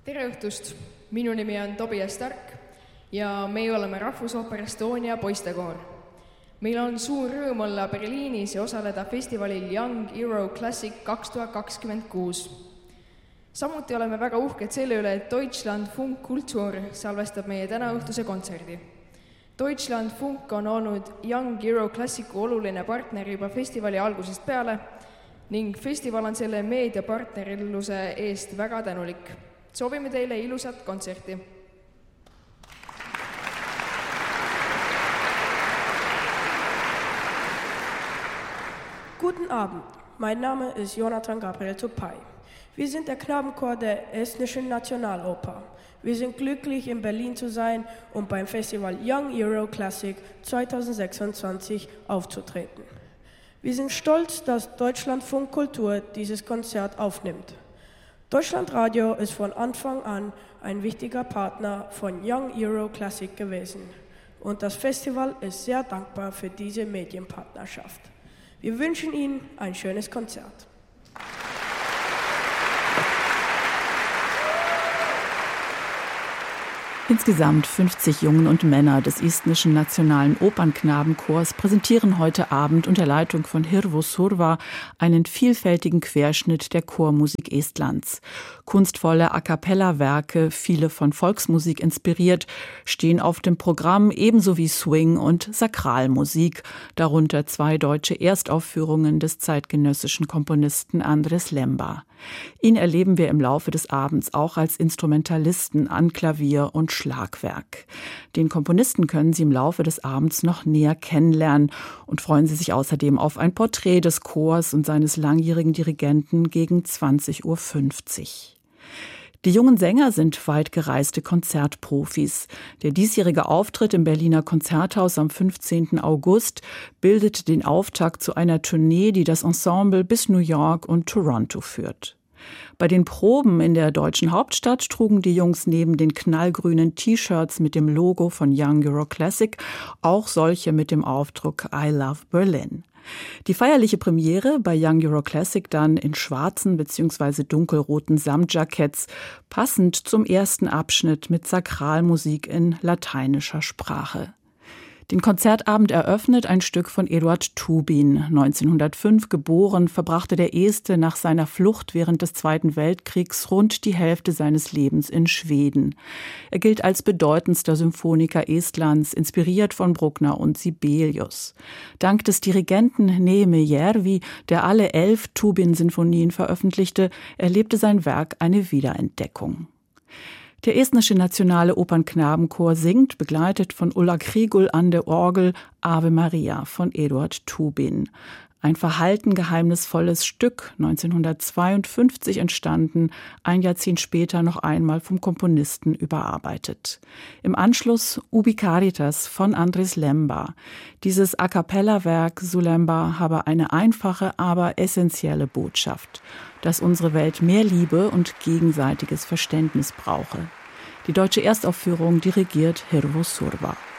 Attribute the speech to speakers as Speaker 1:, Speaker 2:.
Speaker 1: Tere õhtust! Minu nimi on Tobias Tark ja meie oleme Rahvusooper Estonia poistekoor. Meil on suur rõõm olla Berliinis ja osaleda festivalil Young Euro Classic 2026. Samuti oleme väga uhked selle üle, et Deutschland Funk Kultur salvestab meie tänaõhtuse kontserdi. Deutschland Funk on olnud Young Euro Classicu oluline partner juba festivali algusest peale ning festival on selle meediapartnerilluse eest väga tänulik. Soovime teile ilusat kontserti.
Speaker 2: Guten Abend, mein Name ist Jonathan Gabriel Topay. Wir sind der Knabenchor der Estnischen Nationaloper. Wir sind glücklich, in Berlin zu sein und beim Festival Young Euro Classic 2026 aufzutreten. Wir sind stolz, dass Deutschland Funk Kultur dieses Konzert aufnimmt. Deutschlandradio ist von Anfang an ein wichtiger Partner von Young Euro Classic gewesen. Und das Festival ist sehr dankbar für diese Medienpartnerschaft. Wir wünschen Ihnen ein schönes Konzert.
Speaker 3: Insgesamt 50 Jungen und Männer des Estnischen Nationalen Opernknabenchors präsentieren heute Abend unter Leitung von Hirvo Surva einen vielfältigen Querschnitt der Chormusik Estlands. Kunstvolle A-cappella-Werke, viele von Volksmusik inspiriert, stehen auf dem Programm, ebenso wie Swing- und Sakralmusik, darunter 2 deutsche Erstaufführungen des zeitgenössischen Komponisten Andris Lemba. Ihn erleben wir im Laufe des Abends auch als Instrumentalisten an Klavier und Schlagwerk. Den Komponisten können Sie im Laufe des Abends noch näher kennenlernen und freuen Sie sich außerdem auf ein Porträt des Chors und seines langjährigen Dirigenten gegen 20:50 Uhr. Die jungen Sänger sind weit gereiste Konzertprofis. Der diesjährige Auftritt im Berliner Konzerthaus am 15. August bildet den Auftakt zu einer Tournee, die das Ensemble bis New York und Toronto führt. Bei den Proben in der deutschen Hauptstadt trugen die Jungs neben den knallgrünen T-Shirts mit dem Logo von Young Euro Classic auch solche mit dem Aufdruck I Love Berlin. Die feierliche Premiere bei Young Euro Classic dann in schwarzen bzw. dunkelroten Samtjacketts, passend zum ersten Abschnitt mit Sakralmusik in lateinischer Sprache. Den Konzertabend eröffnet ein Stück von Eduard Tubin. 1905 geboren, verbrachte der Este nach seiner Flucht während des Zweiten Weltkriegs rund die Hälfte seines Lebens in Schweden. Er gilt als bedeutendster Symphoniker Estlands, inspiriert von Bruckner und Sibelius. Dank des Dirigenten Neeme Järvi, der alle 11 Tubin-Sinfonien veröffentlichte, erlebte sein Werk eine Wiederentdeckung. Der Estnische Nationale Opernknabenchor singt, begleitet von Ulla Kriegul an der Orgel, Ave Maria von Eduard Tubin. Ein verhalten geheimnisvolles Stück, 1952 entstanden, ein Jahrzehnt später noch einmal vom Komponisten überarbeitet. Im Anschluss Ubi Caritas von Andris Lemba. Dieses A-cappella-Werk zu Lemba habe eine einfache, aber essentielle Botschaft, dass unsere Welt mehr Liebe und gegenseitiges Verständnis brauche. Die deutsche Erstaufführung dirigiert Hirvo Surva.